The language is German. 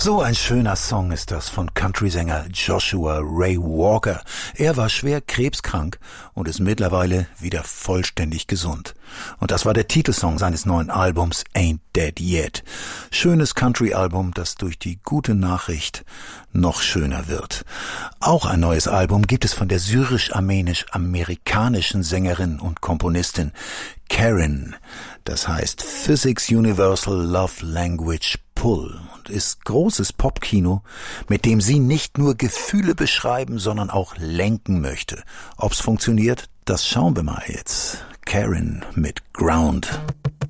So ein schöner Song ist das von Country-Sänger Joshua Ray Walker. Er war schwer krebskrank und ist mittlerweile wieder vollständig gesund. Und das war der Titelsong seines neuen Albums Ain't Dead Yet. Schönes Country-Album, das durch die gute Nachricht noch schöner wird. Auch ein neues Album gibt es von der syrisch-armenisch-amerikanischen Sängerin und Komponistin Karen. Das heißt Physics Universal Love Language Pull und ist großes Popkino, mit dem sie nicht nur Gefühle beschreiben, sondern auch lenken möchte. Ob's funktioniert, das schauen wir mal jetzt. Karen mit Ground.